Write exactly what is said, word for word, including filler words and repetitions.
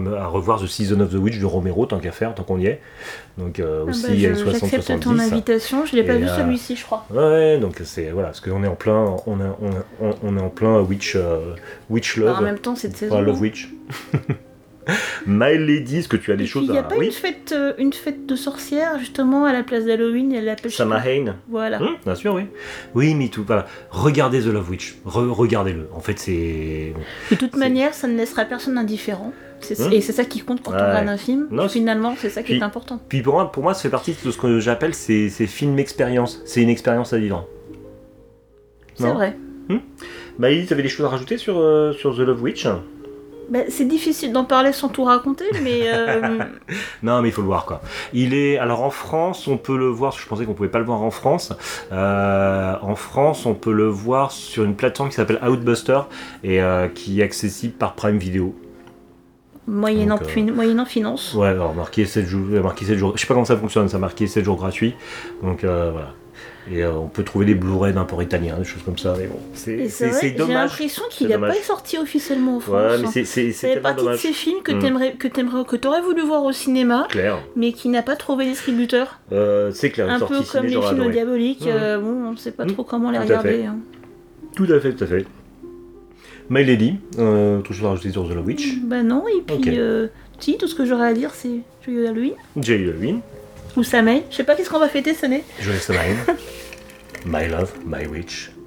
me- à revoir The Season of the Witch de Romero, tant qu'à faire, tant qu'on y est. Donc euh, Ah aussi bah, je- années soixante j'accepte ton soixante-dix. invitation, je l'ai pas Et, vu euh, celui-ci, je crois. Ouais, donc c'est voilà, parce qu'on est en plein, on est, on est, on est en plein Witch, euh, Witch Bah, Love. en même temps, cette saison. Enfin, Love hein. Witch. My Lady, est-ce que tu as des Et puis, choses il n'y a à. pas Oui, une, fête, euh, une fête de sorcières, justement, à la place d'Halloween, elle l'appelle... Samhain. Voilà. Hum, bien sûr, oui. Oui, mais tout, voilà. Regardez The Love Witch. Re- regardez-le. En fait, c'est. De toute C'est- manière, ça ne laissera personne indifférent. C'est- Hum. Et c'est ça qui compte quand Ouais. on regarde un film. Non, c'est- Finalement, c'est ça qui Puis- est important. Puis pour moi, pour moi, ça fait partie de ce que j'appelle ces, ces films expérience. C'est une expérience à vivre. C'est Non. vrai. Maïli, tu avais des choses à rajouter sur, euh, sur The Love Witch? Bah, c'est difficile d'en parler sans tout raconter, mais... euh, Non, mais il faut le voir, quoi. Il est... Alors, en France, on peut le voir... Je pensais qu'on pouvait pas le voir en France. Euh, En France, on peut le voir sur une plateforme qui s'appelle Outbuster et euh, qui est accessible par Prime Video. moyennant, Donc, euh, fin- moyennant finance. Ouais, alors marqué sept jours... marqué sept jours... Je sais pas comment ça fonctionne, ça a marqué sept jours gratuits. Donc, euh, voilà. Et euh, on peut trouver des Blu-ray d'import italien, des choses comme ça, mais bon, c'est Et c'est- c'est c'est vrai, j'ai dommage. l'impression qu'il C'est n'a pas dommage. sorti officiellement en France. Ouais, mais hein. c'est c'est- Ça c'est fait tellement partie dommage. de ces films que Mm. t'aimerais, que t'aimerais, que t'aurais voulu voir au cinéma, Claire, mais qui n'a pas trouvé distributeur. euh, c'est clair, Un sortie peu ciné, comme les j'aurais films adoré. diaboliques, Mhm. euh, bon, on ne sait pas Mhm. trop comment les Tout à regarder. fait. hein. Tout à fait, tout à fait. My Lady, euh, autre chose à rajouter sur The Love Witch. Bah non, et puis, Ok. euh, si, tout ce que j'aurais à dire, c'est Joyeux Halloween, Jay Halloween, ou Samhain, je sais pas qu'est-ce qu'on va fêter cette année. Joyeux Samhain, My Love, My Witch.